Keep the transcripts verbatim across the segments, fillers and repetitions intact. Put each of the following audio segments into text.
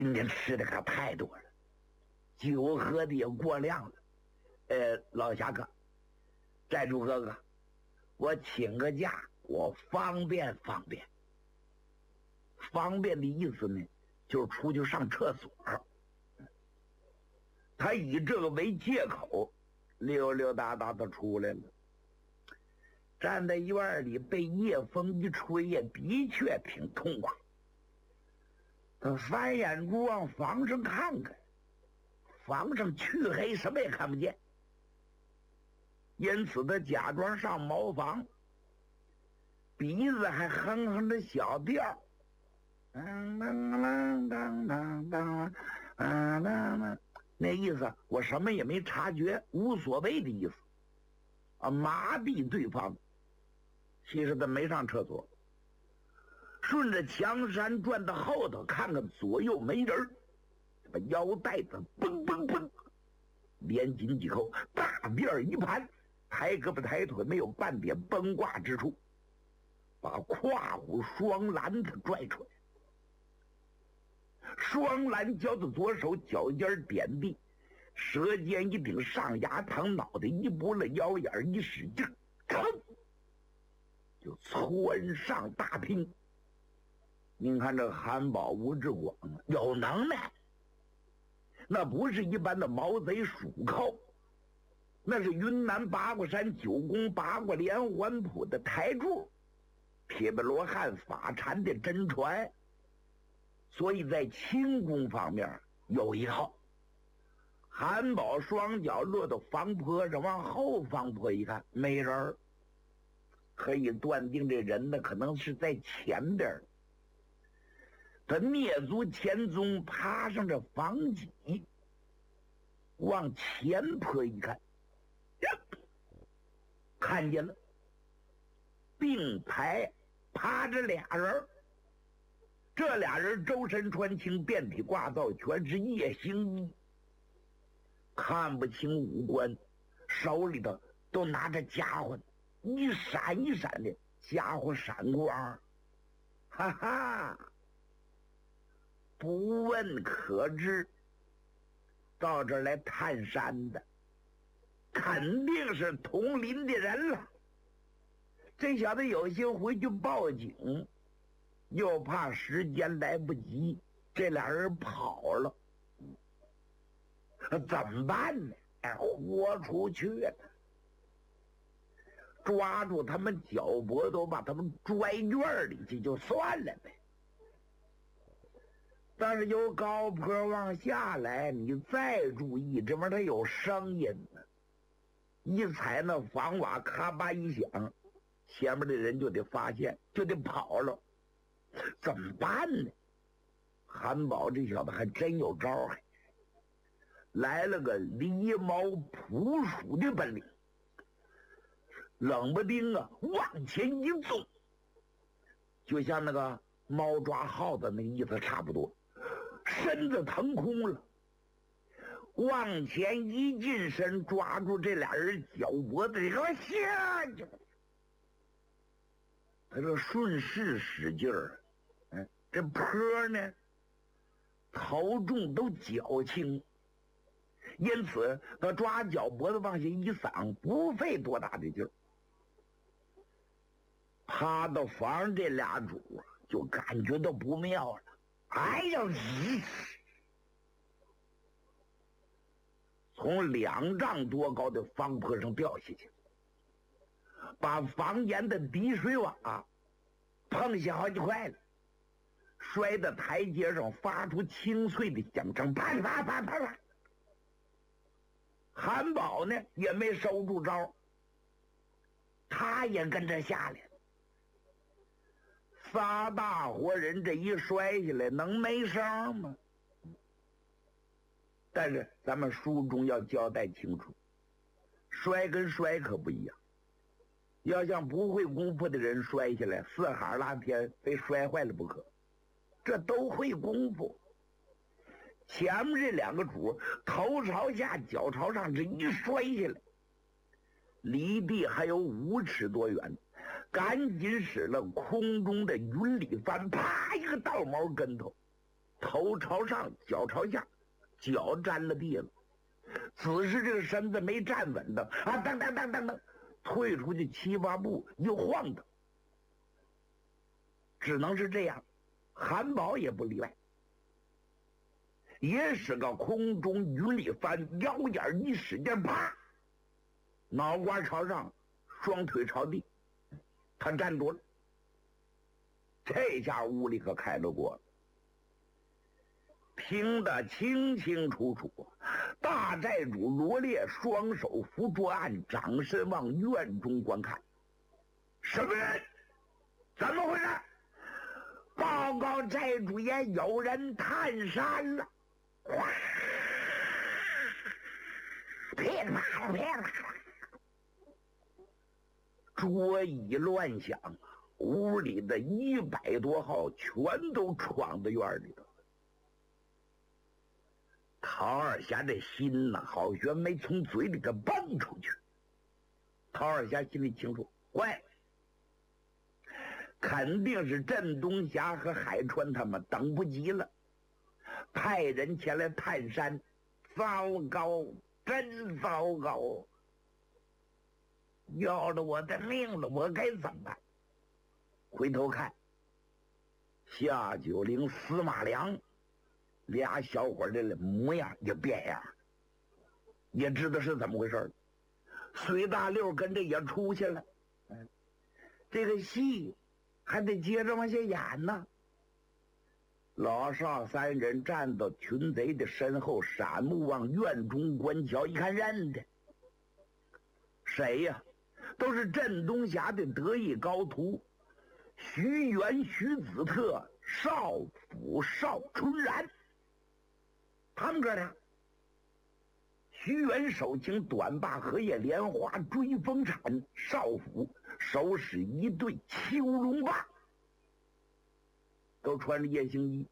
今天吃的可太多了，酒喝的也过量了。呃，老侠客，寨主哥哥，我请个假，我方便方便。方便的意思呢，就是出去上厕所。他以这个为借口，溜溜达达的出来了。站在院里，被夜风一吹，也的确挺痛快。他翻眼珠往房上看看，房上黢黑，什么也看不见。因此他假装上茅房，鼻子还哼哼着小调，当当当当当当当当，那意思我什么也没察觉，无所谓的意思啊，麻痹对方。其实他没上厕所，顺着墙山转到后头，看看左右没人，把腰带子嘣嘣嘣连紧几口，大辫一盘，抬胳膊抬腿，没有半点崩挂之处，把胯骨双篮子拽出来。双篮交的左手，脚尖点地，舌尖一顶上牙膛，脑袋一拨了，腰眼一使劲，吭就窜上大厅。您看这韩宝吴志广有能耐，那不是一般的毛贼鼠寇，那是云南八卦山九宫八卦连环谱的台柱，铁背罗汉法禅的真传，所以在轻功方面有一套。韩宝双脚落到房坡上，往后房坡一看，没人儿，可以断定这人呢可能是在前边。他蹑足前踪，爬上这房脊，往前坡一看，看见了并排趴着俩人。这俩人周身穿青，遍体挂造，全是夜行衣，看不清五官，手里头都拿着家伙，一闪一闪的家伙闪光。哈哈，不问可知，到这儿来探山的肯定是同林的人了。这小子有心回去报警，又怕时间来不及，这俩人跑了，怎么办呢？哎，豁出去了，抓住他们脚脖都把他们拽院里去就算了呗。但是由高坡往下来，你再注意，这边它有声音呢，一踩那房瓦，咔吧一响，前面的人就得发现，就得跑了。怎么办呢？韩宝这小子还真有招，还来了个狸猫扑鼠的本领，冷不丁啊往前一纵，就像那个猫抓耗子那个意思差不多，身子腾空了，往前一近身，抓住这俩人脚脖子，给我下去。他这顺势使劲儿，嗯，这坡呢头重都脚轻，因此他抓脚脖子往下一搡，不费多大的劲儿。趴到房这俩主就感觉到不妙了，哎呀，咦，从两丈多高的方坡上掉下去，把房檐的滴水瓦碰下好几块了，摔到台阶上，发出清脆的响声，啪啪啪啪啪。韩宝呢也没收住招，他也跟着下来了。仨大活人这一摔下来，能没声吗？但是咱们书中要交代清楚，摔跟摔可不一样。要像不会功夫的人摔下来，四海拉天，非摔坏了不可。这都会功夫。前面这两个主头朝下，脚朝上，这一摔下来，离地还有五尺多远，赶紧使了空中的云里翻，啪一个倒毛跟头， 头朝上，脚朝下，脚沾了地了。此时这个身子没站稳的啊，噔噔噔噔噔，退出去七八步，又晃的，只能是这样。韩宝也不例外，也是个空中云里翻，腰眼一使劲，啪，脑瓜朝上，双腿朝地，他站住了。这下屋里可开了锅了，听得清清楚楚。大寨主罗烈双手扶桌案，掌身往院中观看。什么人？怎么回事？报告寨主爷，有人探山了！哗，噼里啪啦，噼里啪啦，桌椅乱响，屋里的一百多号全都闯到院里头。陶二侠这心呐，好像没从嘴里头蹦出去。陶二侠心里清楚，坏，肯定是镇东侠和海川他们等不及了，派人前来探山。糟糕，真糟糕！要了我的命了，我该怎么办？回头看，夏九龄、司马良俩小伙的模样也变样，也知道是怎么回事。隋大六跟着也出去了，这个戏还得接着往下演呢。老少三人站到群贼的身后，闪目往院中观瞧，一看认得，谁呀？都是镇东峡的得意高徒，徐元、徐子特、少府、邵春然。他们哥俩，徐元手擎短把荷叶莲花追风铲，少府手使一对秋龙棒，都穿着夜行衣。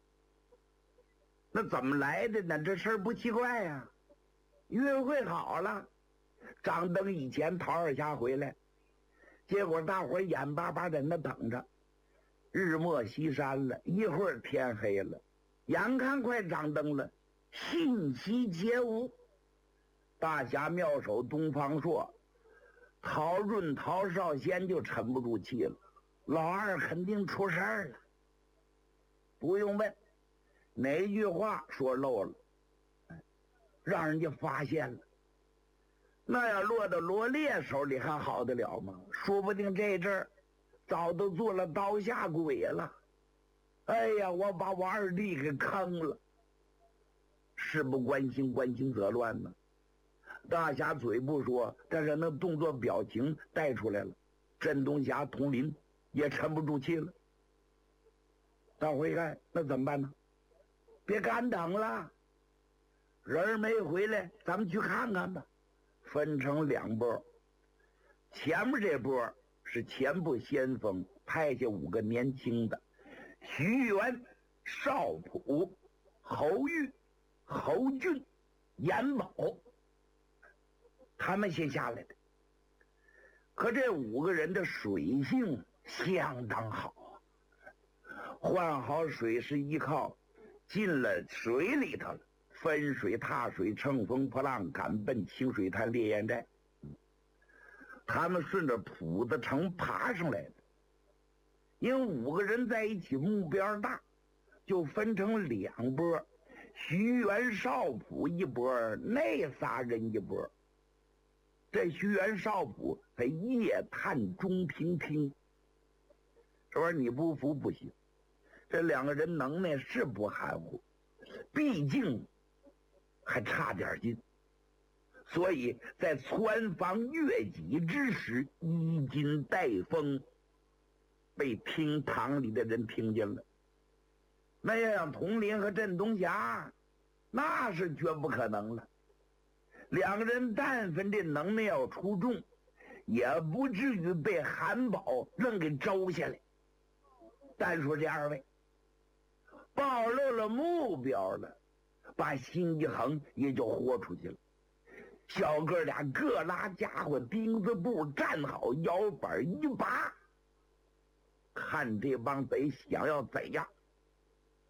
那怎么来的呢？这事儿不奇怪呀、啊。约会好了，张灯以前陶二侠回来，结果大伙眼巴巴在那等着。日没西山了，一会儿天黑了，眼看快张灯了，信息皆无。大侠妙手东方朔、陶润、陶少先就沉不住气了，老二肯定出事儿了。不用问，哪句话说漏了，让人家发现了。那要落到罗烈手里还好得了吗？说不定这阵儿早都做了刀下鬼了。哎呀，我把我二弟给坑了。事不关心，关心则乱呢。大侠嘴不说，但是那动作表情带出来了。镇东侠统领也沉不住气了。大伙一看，那怎么办呢？别干等了，人没回来，咱们去看看吧。分成两波，前面这波是前部先锋，派下五个年轻的，徐元、少普、侯玉、侯俊、严宝，他们先下来的。可这五个人的水性相当好，换好水是依靠进了水里头了，分水踏水，乘风破浪，赶奔清水滩烈焰寨。他们顺着浦子城爬上来的，因为五个人在一起目标大，就分成两波，徐元、少普一波，那仨人一波。这徐元、少普在夜探中平厅，这玩意儿你不服不行。这两个人能耐是不含糊，毕竟还差点劲，所以在窜防越己之时，衣襟带风，被厅堂里的人听见了。那要让统领和镇东侠，那是绝不可能了。两个人但凡这能耐要出众，也不至于被韩宝愣给招下来。单说这二位暴露了目标了，把心一横也就豁出去了。小哥俩各拉家伙，钉子步站好，腰板一拔，看这帮贼想要怎样。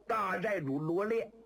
大寨主罗烈